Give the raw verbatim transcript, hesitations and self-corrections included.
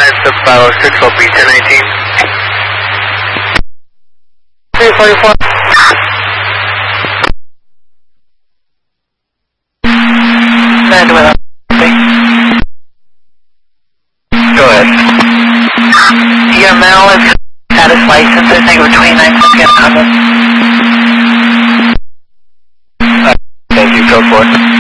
nine, sub five oh six, O P ten nineteen. three forty-four. Land with Go ahead. Your Maryland status license, I think we're twenty-nine seconds. Uh, thank you, go for it.